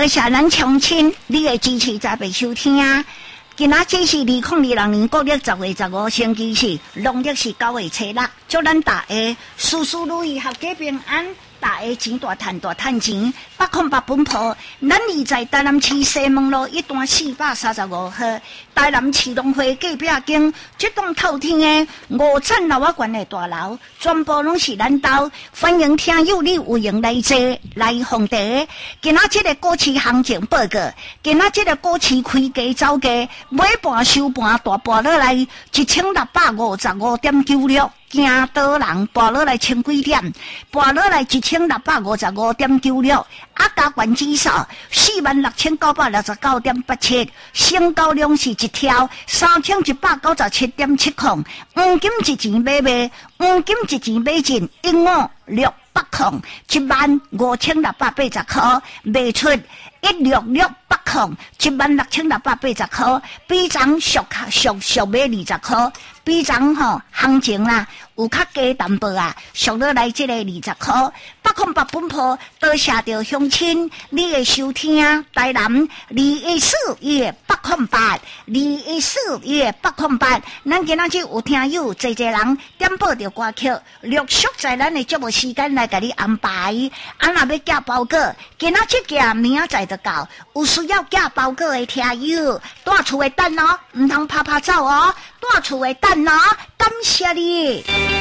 多谢咱乡亲你的支持才被收听啊！今仔这是2026年国历10月15星期四，农历是9月初6，祝咱大家事事如意，阖家平安。大家钱大赚钱，808本铺。咱而在台南市西门路1段435號，台南市农會隔壁間，這棟透天的5層樓啊關的大樓，全部攏是咱兜。歡迎聽友你有閒來坐來奉茶。今仔這個股市行情報告，今仔這個股市開價走價，尾盤收盤大盤落來1655.96。行多人跋落來千幾點，跋落來1655.96，啊加權指數46969.87，成交量是一條3197.70，黃金一錢買賣，黃金一錢買進15680，15680塊賣出16680，16680塊，比漲俗買20塊，比漲行情啦。有較低淡薄啊，上落來這個20塊，808本鋪，多謝着鄉親你的收聽，台南214-808，214-808，咱今仔日有聽友濟人點播着歌曲，陸續在咱的節目時間來給你安排。若要寄包裹，今仔日寄，明仔載就到。有需要寄包裹的聽友，住厝的等哦，唔通拍走哦，住厝的等哦，感謝你。